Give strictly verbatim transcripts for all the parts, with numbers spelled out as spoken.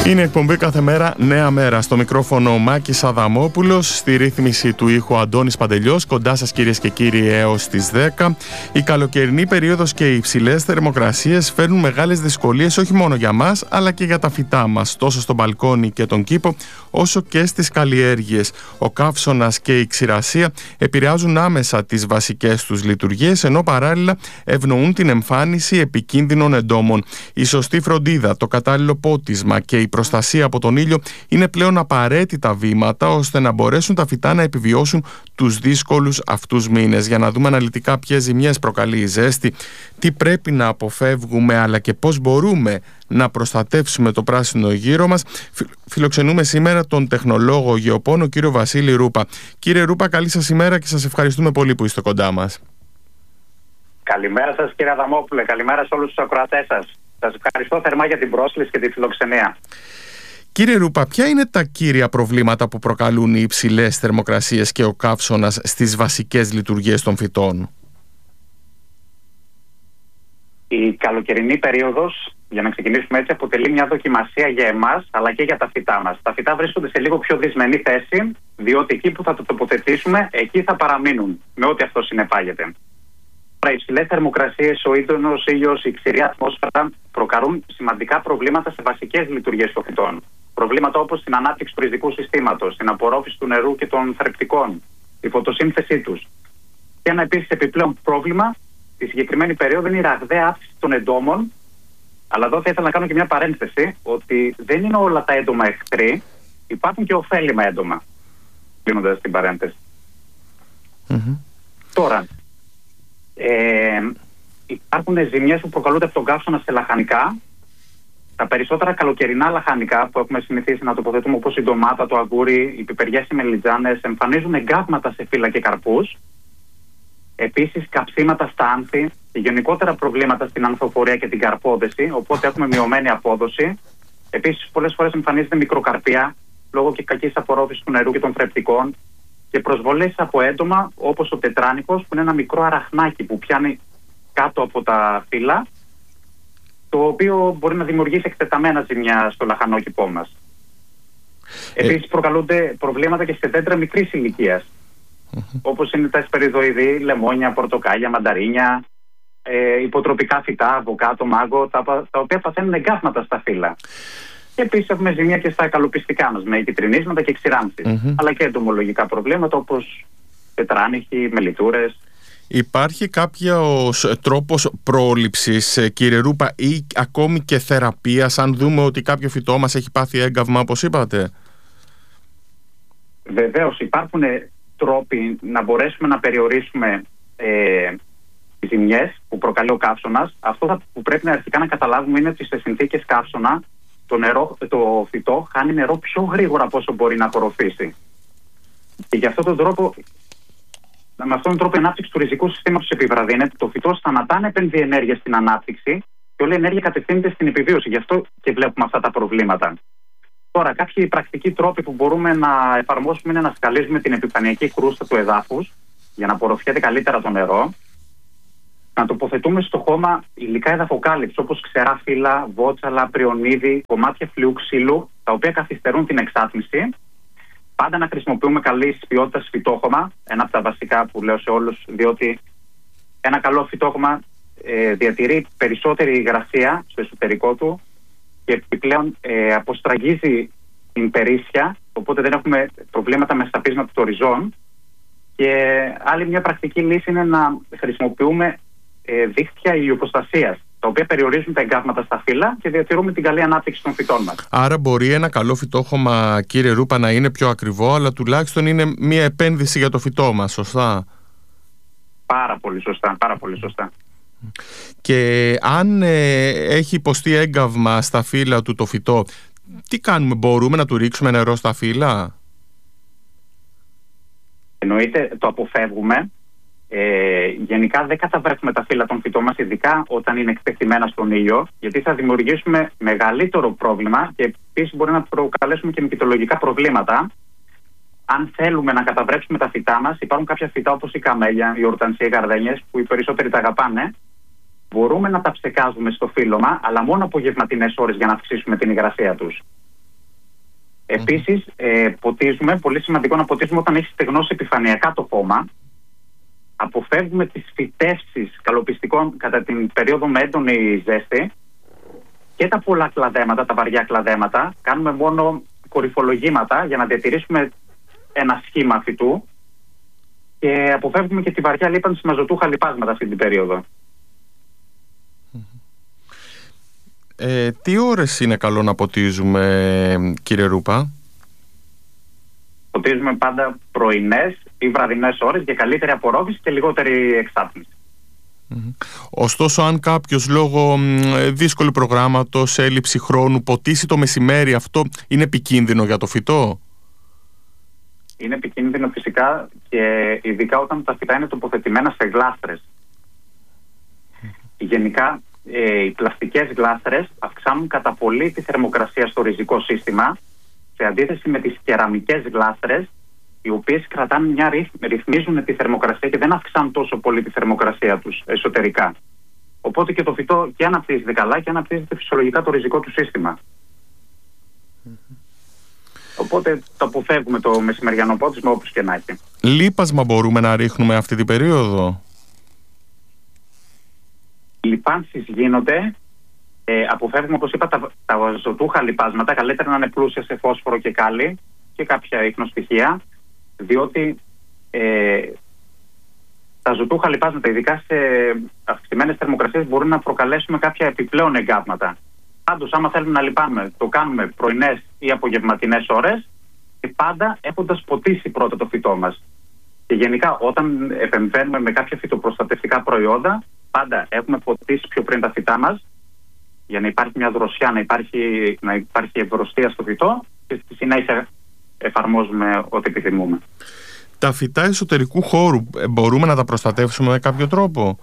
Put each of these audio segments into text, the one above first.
Είναι εκπομπή κάθε μέρα Νέα Μέρα. Στο μικρόφωνο ο Μάκης Αδαμόπουλος, στη ρύθμιση του ήχου Αντώνης Παντελιός. Κοντά σας κυρίες και κύριοι έως τις δέκα. Η καλοκαιρινή περίοδος και οι υψηλές θερμοκρασίες φέρνουν μεγάλες δυσκολίες όχι μόνο για μας, αλλά και για τα φυτά μας, τόσο στο μπαλκόνι και τον κήπο, όσο και στις καλλιέργειες. Ο καύσωνας και η ξηρασία επηρεάζουν άμεσα τις βασικές τους λειτουργίες, ενώ παράλληλα ευνοούν την εμφάνιση επικίνδυνων εντόμων. Η σωστή φροντίδα, το κατάλληλο πότισμα και η προστασία από τον ήλιο είναι πλέον απαραίτητα βήματα ώστε να μπορέσουν τα φυτά να επιβιώσουν τους δύσκολους αυτούς μήνες. Για να δούμε αναλυτικά ποιες ζημιές προκαλεί η ζέστη, τι πρέπει να αποφεύγουμε, αλλά και πώς μπορούμε να προστατεύσουμε το πράσινο γύρο μας, φιλοξενούμε σήμερα τον τεχνολόγο γεωπόνο κύριο Βασίλη Ρούπα. Κύριε Ρούπα, καλή σας ημέρα και σας ευχαριστούμε πολύ που είστε κοντά μας. Καλημέρα σας κύριε Αδαμόπουλε, καλημέρα σε όλους τους ακροατές σας. Σας ευχαριστώ θερμά για την πρόσκληση και τη φιλοξενία. Κύριε Ρούπα, ποια είναι τα κύρια προβλήματα που προκαλούν οι υψηλές θερμοκρασίες και ο καύσωνας στις βασικές λειτουργίες των φυτών? Η καλοκαιρινή περίοδος, για να ξεκινήσουμε έτσι, αποτελεί μια δοκιμασία για εμάς αλλά και για τα φυτά μας. Τα φυτά βρίσκονται σε λίγο πιο δυσμενή θέση, διότι εκεί που θα το τοποθετήσουμε, εκεί θα παραμείνουν, με ό,τι αυτό συνεπάγεται. Οι υψηλές θερμοκρασίες, ο έντονος ήλιος, η ξηρή ατμόσφαιρα προκαλούν σημαντικά προβλήματα σε βασικές λειτουργίες των φυτών. Προβλήματα όπως την ανάπτυξη του ριζικού συστήματος, την απορρόφηση του νερού και των θρεπτικών, τη φωτοσύνθεσή τους. Και ένα επίσης επιπλέον πρόβλημα τη συγκεκριμένη περίοδο είναι η ραγδαία αύξηση των εντόμων. Αλλά εδώ θα ήθελα να κάνω και μια παρένθεση ότι δεν είναι όλα τα έντομα εχθροί, υπάρχουν και ωφέλιμα έντομα. Κλείνοντας την παρένθεση. Mm-hmm. Τώρα, ε, υπάρχουν ζημιές που προκαλούνται από τον καύσωνα σε λαχανικά. Τα περισσότερα καλοκαιρινά λαχανικά που έχουμε συνηθίσει να τοποθετούμε, όπως η ντομάτα, το αγκούρι, οι πιπεριές, οι μελιτζάνες, εμφανίζουν εγκάβματα σε φύλλα και καρπούς. Επίσης, καψίματα στα άνθη και γενικότερα προβλήματα στην ανθοφορία και την καρπόδεση, οπότε έχουμε μειωμένη απόδοση. Επίσης, πολλές φορές εμφανίζεται μικροκαρπία λόγω και κακής απορρόφησης του νερού και των θρεπτικών και προσβολές από έντομα όπως ο τετράνικος, που είναι ένα μικρό αραχνάκι που πιάνει κάτω από τα φύλλα, το οποίο μπορεί να δημιουργήσει εκτεταμένα ζημιά στο λαχανόκηπό μας. Ε... Επίσης, προκαλούνται προβλήματα και σε δέντρα μικρής ηλικίας. Mm-hmm. Όπως είναι τα εσπεριδοειδή, λεμόνια, πορτοκάλια, μανταρίνια, ε, υποτροπικά φυτά, αβοκάτο, μάγκο, τα, τα οποία παθαίνουν εγκάβματα στα φύλλα. Και επίσης έχουμε ζημία και στα καλοπιστικά μας, με κυτρινίσματα και ξηράνθεις. Mm-hmm. Αλλά και εντομολογικά προβλήματα όπως τετράνιχοι, μελιτούρες. Υπάρχει κάποιος τρόπος πρόληψης, κύριε Ρούπα, ή ακόμη και θεραπείας, αν δούμε ότι κάποιο φυτό μας έχει πάθει έγκαυμα, όπως είπατε? Βεβαίως, υπάρχουν τρόποι να μπορέσουμε να περιορίσουμε ε, τις ζημιές που προκαλεί ο καύσωνας. Αυτό που πρέπει να αρχικά να καταλάβουμε είναι ότι σε συνθήκες καύσωνα το, νερό, το φυτό χάνει νερό πιο γρήγορα από όσο μπορεί να απορροφήσει. Και για αυτόν τον τρόπο, με αυτόν τον τρόπο η ανάπτυξη του ριζικού συστήματος επιβραδύνεται, το φυτό σταματά να επενδύει ενέργεια στην ανάπτυξη και όλη η ενέργεια κατευθύνεται στην επιβίωση. Γι' αυτό και βλέπουμε αυτά τα προβλήματα. Τώρα, κάποιοι πρακτικοί τρόποι που μπορούμε να εφαρμόσουμε είναι να σκαλίζουμε την επιφανειακή κρούστα του εδάφους για να απορροφιέται καλύτερα το νερό, να τοποθετούμε στο χώμα υλικά εδαφοκάλυψη όπως ξερά φύλλα, βότσαλα, πριονίδι, κομμάτια φλοιού ξύλου, τα οποία καθυστερούν την εξάτμιση. Πάντα να χρησιμοποιούμε καλής ποιότητας φυτόχωμα, ένα από τα βασικά που λέω σε όλους, διότι ένα καλό φυτόχωμα ε, διατηρεί περισσότερη υγρασία στο εσωτερικό του και επιπλέον ε, αποστραγγίζει την περίσσια, οπότε δεν έχουμε προβλήματα με σταπίσματα των ριζών. Και άλλη μια πρακτική λύση είναι να χρησιμοποιούμε ε, δίχτυα ηλιοποστασίας, τα οποία περιορίζουν τα εγκάβματα στα φύλλα και διατηρούμε την καλή ανάπτυξη των φυτών μας. Άρα μπορεί ένα καλό φυτόχωμα, κύριε Ρούπα, να είναι πιο ακριβό, αλλά τουλάχιστον είναι μια επένδυση για το φυτό μας, σωστά? Πάρα πολύ σωστά, πάρα πολύ σωστά. Και αν ε, έχει υποστεί έγκαυμα στα φύλλα του το φυτό, τι κάνουμε, μπορούμε να του ρίξουμε νερό στα φύλλα? Εννοείται, το αποφεύγουμε. Ε, γενικά δεν καταβρέχουμε τα φύλλα των φυτών μας, ειδικά όταν είναι εκτεθειμένα στον ήλιο, γιατί θα δημιουργήσουμε μεγαλύτερο πρόβλημα και επίσης μπορεί να προκαλέσουμε και μυκητολογικά προβλήματα. Αν θέλουμε να καταβρέξουμε τα φυτά μας, υπάρχουν κάποια φυτά όπως η καμέλια, η ορτανσία, οι γαρδένιες, που οι περισσότεροι τα αγαπάνε. Μπορούμε να τα ψεκάζουμε στο φύλλωμα, αλλά μόνο απογευματινές ώρες για να αυξήσουμε την υγρασία τους. Επίσης, ε, ποτίζουμε, πολύ σημαντικό να ποτίζουμε όταν έχει στεγνώσει επιφανειακά το χώμα. Αποφεύγουμε τις φυτεύσεις καλοπιστικών κατά την περίοδο με έντονη ζέστη και τα πολλά κλαδέματα, τα βαριά κλαδέματα. Κάνουμε μόνο κορυφολογήματα για να διατηρήσουμε ένα σχήμα φυτού και αποφεύγουμε και τη βαριά λίπανση με αζωτούχα λιπάσματα αυτή την περίοδο. Ε, τι ώρες είναι καλό να ποτίζουμε, κύριε Ρούπα? Ποτίζουμε πάντα πρωινές ή βραδινές ώρες για καλύτερη απορρόφηση και λιγότερη εξάτμιση. Mm-hmm. Ωστόσο, αν κάποιος λόγω δύσκολου προγράμματος, έλλειψη χρόνου, ποτίσει το μεσημέρι, αυτό είναι επικίνδυνο για το φυτό? Είναι επικίνδυνο φυσικά, και ειδικά όταν τα φυτά είναι τοποθετημένα σε γλάστρες. Mm-hmm. Γενικά, ε, οι πλαστικές γλάστρες αυξάνουν κατά πολύ τη θερμοκρασία στο ριζικό σύστημα, σε αντίθεση με τις κεραμικές γλάστρες, οι οποίες κρατάνε μια ρυθ, ρυθμίζουν τη θερμοκρασία και δεν αυξάνουν τόσο πολύ τη θερμοκρασία τους εσωτερικά. Οπότε και το φυτό και αναπτύσσεται καλά και αναπτύσσεται φυσιολογικά το ριζικό του σύστημα. Mm-hmm. Οπότε το αποφεύγουμε το μεσημεριανό πότισμα όπως και να έχει. Λίπασμα μπορούμε να ρίχνουμε αυτή την περίοδο? Λιπάνσεις γίνονται. Ε, αποφεύγουμε, όπως είπα, τα, τα ζωτούχα λιπάσματα. Καλύτερα να είναι πλούσια σε φόσφορο και κάλι και κάποια ίχνοστοιχεία, διότι ε, τα ζωτούχα λιπάσματα, ειδικά σε αυξημένες θερμοκρασίες, μπορούν να προκαλέσουν κάποια επιπλέον εγκάβματα. Πάντως, άμα θέλουμε να λιπάμε, το κάνουμε πρωινές ή απογευματινές ώρες και πάντα έχοντας ποτίσει πρώτα το φυτό μας. Και γενικά, όταν επεμβαίνουμε με κάποια φυτοπροστατευτικά προϊόντα, πάντα έχουμε ποτίσει πιο πριν τα φυτά μας, για να υπάρχει μια δροσιά, να υπάρχει, να υπάρχει ευρωστία στο φυτό, και στη συνέχεια εφαρμόζουμε ό,τι επιθυμούμε. Τα φυτά εσωτερικού χώρου μπορούμε να τα προστατεύσουμε με κάποιο τρόπο?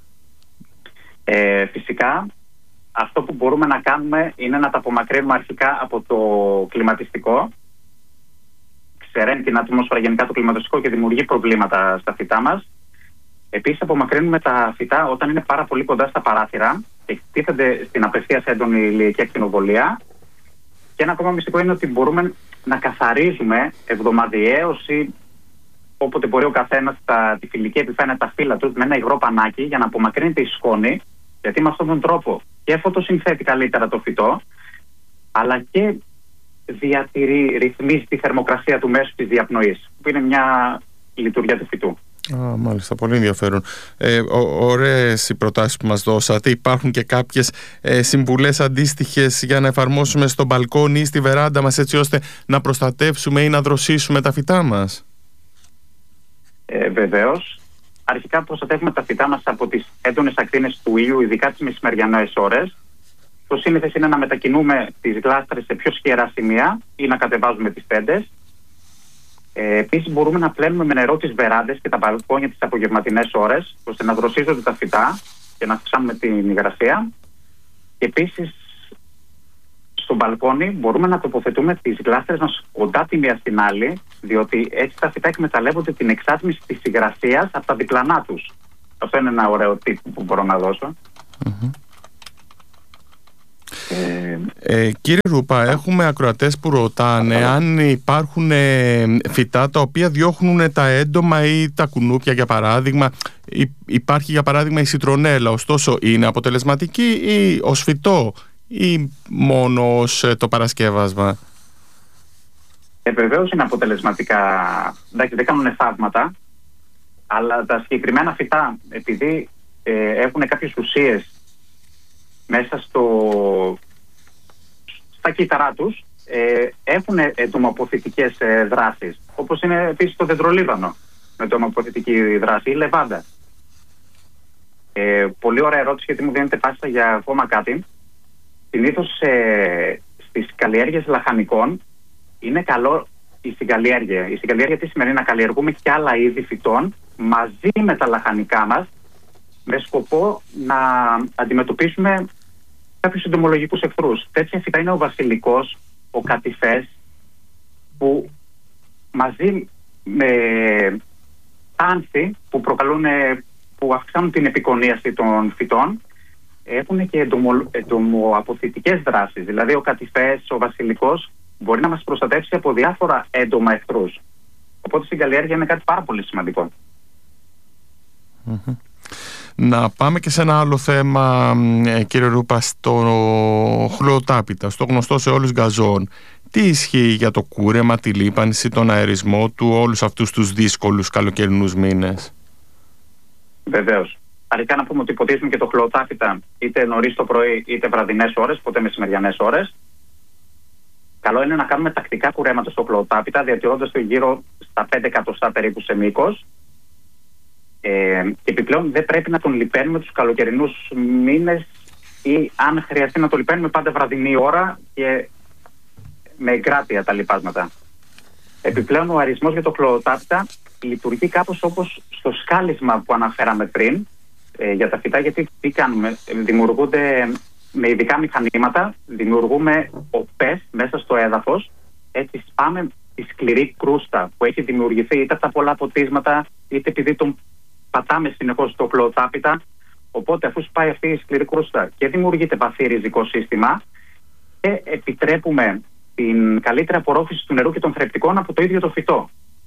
Ε, φυσικά, αυτό που μπορούμε να κάνουμε είναι να τα απομακρύνουμε αρχικά από το κλιματιστικό. Ξεραίνει την ατμόσφαιρα γενικά το κλιματιστικό και δημιουργεί προβλήματα στα φυτά μας. Επίσης, απομακρύνουμε τα φυτά όταν είναι πάρα πολύ κοντά στα παράθυρα και εκτίθενται στην απευθείας έντονη ηλιακή ακτινοβολία. Και ένα ακόμα μυστικό είναι ότι μπορούμε να καθαρίζουμε εβδομαδιαίως ή όποτε μπορεί ο καθένας τη φιλική επιφάνεια, τα φύλλα του, με ένα υγρό πανάκι για να απομακρύνεται η σκόνη, γιατί με αυτόν τον τρόπο και φωτοσυνθέτει καλύτερα το φυτό, αλλά και διατηρεί, ρυθμίζει τη θερμοκρασία του μέσω της διαπνοής, που είναι μια λειτουργία του φυτού. Α, μάλιστα, πολύ ενδιαφέρον. Ε, ω, ωραίες οι προτάσεις που μας δώσατε. Υπάρχουν και κάποιες ε, συμβουλές αντίστοιχες για να εφαρμόσουμε στο μπαλκόνι ή στη βεράντα μας, έτσι ώστε να προστατεύσουμε ή να δροσίσουμε τα φυτά μας? Ε, βεβαίως. Αρχικά προστατεύουμε τα φυτά μας από τις έντονες ακτίνες του ήλιου, ειδικά τις μεσημεριανές ώρες. Το σύνηθες είναι να μετακινούμε τις γλάστρες σε πιο σκερά σημεία ή να κατεβάζουμε τις τέντες. Ε, επίσης, μπορούμε να πλένουμε με νερό τις βεράντες και τα μπαλκόνια τις απογευματινές ώρες, ώστε να δροσίζονται τα φυτά και να αυξάνουμε την υγρασία. Και επίσης, στο μπαλκόνι μπορούμε να τοποθετούμε τις γλάστρες μας κοντά τη μία στην άλλη, διότι έτσι τα φυτά εκμεταλλεύονται την εξάτμιση της υγρασίας από τα διπλανά τους. Αυτό είναι ένα ωραίο τύπο που μπορώ να δώσω. Mm-hmm. Ε, ε, κύριε Ρούπα, έχουμε ακροατές που ρωτάνε αν υπάρχουν ε, φυτά τα οποία διώχνουν τα έντομα ή τα κουνούπια, για παράδειγμα. Υ, υπάρχει για παράδειγμα η σιτρονέλα, ωστόσο είναι αποτελεσματική ή ως φυτό ή μόνο ως ε, το παρασκεύασμα? Ε, βεβαίως είναι αποτελεσματικά. Εντάξει, δεν κάνουν θαύματα, αλλά τα συγκεκριμένα φυτά, επειδή ε, έχουν κάποιες ουσίες μέσα στο, στα κύτταρά τους, ε, έχουν εντομοαποθητικές ε, δράσεις, όπως είναι επίσης το δεντρολίβανο με εντομοαποθητική δράση, ή λεβάντα. Ε, πολύ ωραία ερώτηση, γιατί μου δίνετε πάσα για ακόμα κάτι. Συνήθως ε, στις καλλιέργειες λαχανικών είναι καλό η συγκαλλιέργεια. Η συγκαλλιέργεια τι σημαίνει? Να καλλιεργούμε και άλλα είδη φυτών μαζί με τα λαχανικά μας, με σκοπό να αντιμετωπίσουμε κάποιους εντομολογικούς εχθρούς. Τέτοια φυτά είναι ο βασιλικός, ο κατηφές, που μαζί με άνθη που προκαλούν, που αυξάνουν την επικονίαση των φυτών, έχουν και εντομο, εντομοαποθητικές δράσεις. Δηλαδή ο κατηφές, ο βασιλικός μπορεί να μας προστατεύσει από διάφορα έντομα εχθρούς. Οπότε στην καλλιέργεια είναι κάτι πάρα πολύ σημαντικό. Mm-hmm. Να πάμε και σε ένα άλλο θέμα, κύριε Ρούπα, στο χλωοτάπητα, στο γνωστό σε όλους γκαζόν. Τι ισχύει για το κούρεμα, τη λίπανση, τον αερισμό του, όλους αυτούς τους δύσκολους καλοκαιρινούς μήνες? Βεβαίως. Αρχικά να πούμε ότι υποτίθεται και το χλωοτάπητα είτε νωρίς το πρωί είτε βραδινές ώρες, ποτέ μεσημεριανές ώρες. Καλό είναι να κάνουμε τακτικά κουρέματα στο χλωοτάπητα, διατηρώντας το γύρω στα πέντε εκατοστά περίπου σε μήκος. Ε, και επιπλέον δεν πρέπει να τον λιπαίνουμε τους καλοκαιρινούς μήνες ή αν χρειαστεί να το λιπαίνουμε πάντα βραδινή ώρα και με εγκράτεια τα λιπάσματα. Επιπλέον ο αερισμός για το χλωοτάπητα λειτουργεί κάπως όπως στο σκάλισμα που αναφέραμε πριν ε, για τα φυτά, γιατί τι κάνουμε, δημιουργούνται με ειδικά μηχανήματα, δημιουργούμε οπές μέσα στο έδαφος, έτσι σπάμε τη σκληρή κρούστα που έχει δημιουργηθεί είτε από τα πολλά ποτίσματα είτε επειδή τον πατάμε συνεχώς στο χλωοτάπητα. Οπότε αφού σπάει αυτή η σκληρή κρούστα και δημιουργείται βαθύ ριζικό σύστημα και επιτρέπουμε την καλύτερη απορρόφηση του νερού και των θρεπτικών από το ίδιο το φυτό.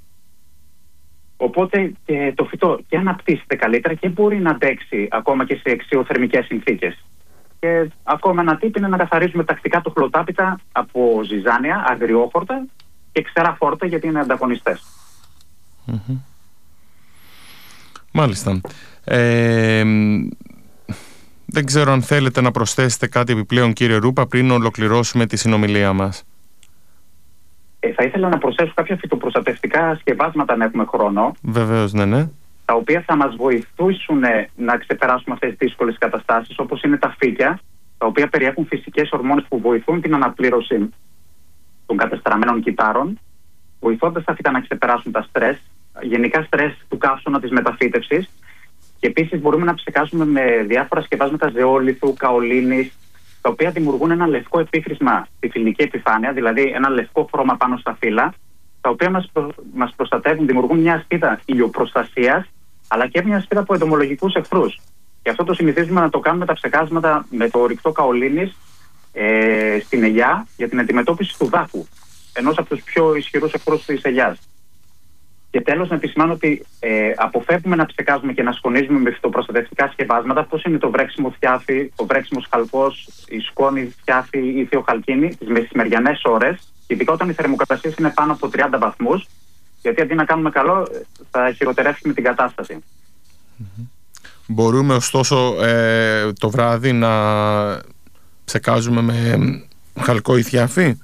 Οπότε και το φυτό και αναπτύσσεται καλύτερα και μπορεί να αντέξει ακόμα και σε εξιοθερμικές συνθήκες. Και ακόμα ένα τύπο είναι να καθαρίζουμε τακτικά το χλωοτάπητα από ζυζάνια, αγριόχορτα και ξερά φόρτα, γιατί είναι ανταγωνιστές. Mm-hmm. Μάλιστα. Ε, δεν ξέρω αν θέλετε να προσθέσετε κάτι επιπλέον, κύριε Ρούπα, πριν ολοκληρώσουμε τη συνομιλία μας. Ε, θα ήθελα να προσθέσω κάποια φυτοπροστατευτικά σκευάσματα αν έχουμε χρόνο. Βεβαίως, ναι, ναι. Τα οποία θα μας βοηθήσουν να ξεπεράσουμε αυτές τις δύσκολες καταστάσεις, όπως είναι τα φύκια, τα οποία περιέχουν φυσικές ορμόνες που βοηθούν την αναπλήρωση των κατεστραμμένων κυτάρων, βοηθώντας τα φύτα να ξεπεράσουν τα στρες, γενικά στρες του καύσωνα της μεταφύτευσης. Και επίσης μπορούμε να ψεκάσουμε με διάφορα σκευάσματα ζεόλιθου, καολίνης, τα οποία δημιουργούν ένα λευκό επίχρησμα στη φυλλική επιφάνεια, δηλαδή ένα λευκό χρώμα πάνω στα φύλλα, τα οποία μας, προ... μας προστατεύουν, δημιουργούν μια ασπίδα ηλιοπροστασίας, αλλά και μια ασπίδα από εντομολογικούς εχθρούς. Και αυτό το συνηθίζουμε να το κάνουμε τα ψεκάσματα με το ορυκτό καολίνης ε, στην ελιά για την αντιμετώπιση του δάκου, ενός από τους πιο ισχυρούς εχθρούς της ελιάς. Και τέλος, να επισημάνω ότι ε, αποφεύγουμε να ψεκάζουμε και να σκονίζουμε με φυτοπροστατευτικά σκευάσματα, όπως είναι το βρέξιμο θιάφι, το βρέξιμο χαλκός, η σκόνη θιάφι ή η θειοχαλκίνη, τις μεσημεριανές ώρες, ειδικά όταν οι θερμοκρασίες είναι πάνω από τριάντα βαθμούς, γιατί αντί να κάνουμε καλό, θα χειροτερεύσουμε την κατάσταση. Mm-hmm. Μπορούμε ωστόσο ε, το βράδυ να ψεκάζουμε με χαλκό ή θιάφι?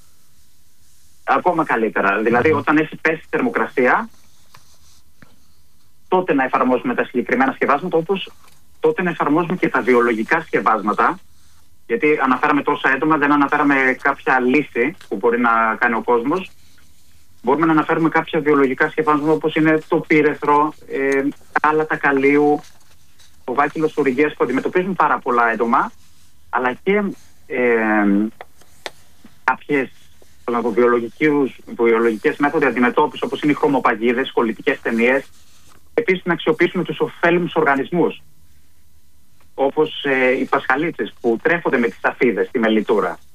Ακόμα καλύτερα. Δηλαδή, όταν έχει πέσει η θερμοκρασία, τότε να εφαρμόζουμε τα συγκεκριμένα σκευάσματα, όπως τότε να εφαρμόζουμε και τα βιολογικά σκευάσματα. Γιατί αναφέραμε τόσα έντομα, δεν αναφέραμε κάποια λύση που μπορεί να κάνει ο κόσμος. Μπορούμε να αναφέρουμε κάποια βιολογικά σκευάσματα, όπως είναι το πύρεθρο, ε, τα άλατα καλίου, το βάκυλο σουρυγγίας, που αντιμετωπίζουν πάρα πολλά έντομα, αλλά και ε, κάποιες βιολογικές μέθοδοι αντιμετώπισης, όπως είναι οι χρωμοπαγίδες, κολλητικές ταινίες. Επίσης, να αξιοποιήσουμε τους ωφέλιμους οργανισμούς, όπως ε, οι πασχαλίτσες που τρέφονται με τις σταφίδες στη μελιτούρα.